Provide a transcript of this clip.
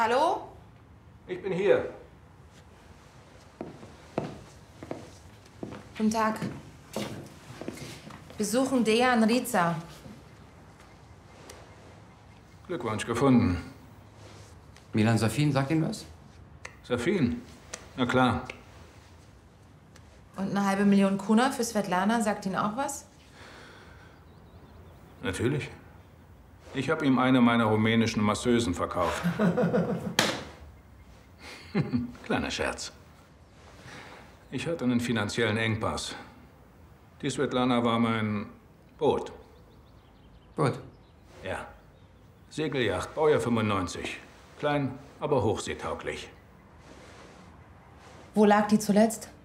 Hallo? Ich bin hier. Guten Tag. Besuchen Dejan Riza. Glückwunsch gefunden. Milan Safin, sagt Ihnen was? Safin? Na klar. Und 500.000 Kuna für Svetlana, sagt Ihnen auch was? Natürlich. Ich habe ihm eine meiner rumänischen Masseusen verkauft. Kleiner Scherz. Ich hatte einen finanziellen Engpass. Die Svetlana war mein Boot. Gut. Ja. Segelyacht, Baujahr 95. Klein, aber hochseetauglich. Wo lag die zuletzt?